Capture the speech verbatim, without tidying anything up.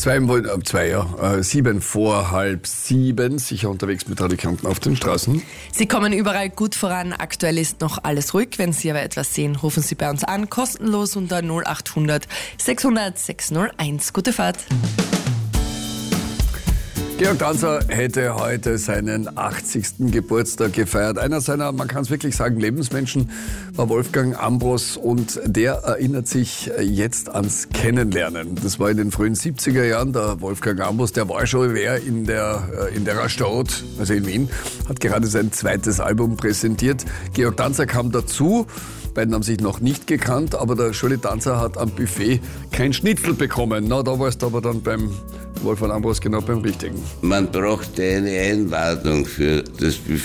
Zwei, äh, zwei ja, äh, sieben vor halb sieben, sicher unterwegs mit Radikanten auf den Straßen. Sie kommen überall gut voran. Aktuell ist noch alles ruhig. Wenn Sie aber etwas sehen, rufen Sie bei uns an, kostenlos unter null acht hundert sechshundert sechshunderteins. Gute Fahrt. Georg Danzer hätte heute seinen achtzigsten Geburtstag gefeiert. Einer seiner, man kann es wirklich sagen, Lebensmenschen war Wolfgang Ambros und der erinnert sich jetzt ans Kennenlernen. Das war in den frühen siebziger Jahren. Der Wolfgang Ambros, der war schon wer in der, in der Stadt, also in Wien, hat gerade sein zweites Album präsentiert. Georg Danzer kam dazu. Beiden haben sich noch nicht gekannt, aber der Scholli Danzer hat am Buffet kein Schnitzel bekommen. Na, da warst du aber dann beim Wolfgang Ambros genau beim Richtigen. Man brauchte eine Einladung für das Buffet.